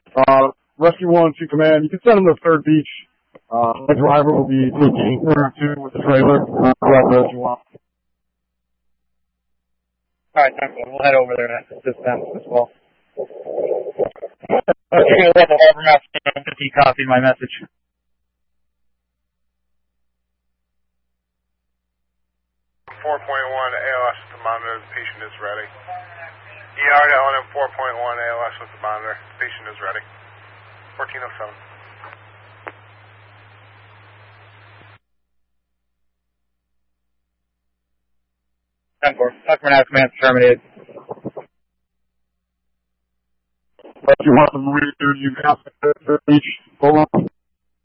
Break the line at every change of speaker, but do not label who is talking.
Rescue 1 to command. You can send them to Third Beach. My driver will be taking Order 2 with the trailer. Whatever else you want.
Alright, we'll head over there and assist them as well. Okay, let the harbor master know that he copied my message.
4.1 ALS with the monitor, the patient is ready. ER to LNM 4.1 ALS with the monitor, the patient is ready. 1407.
Customer now command terminated.
If you want them read, you have to each. Hold on.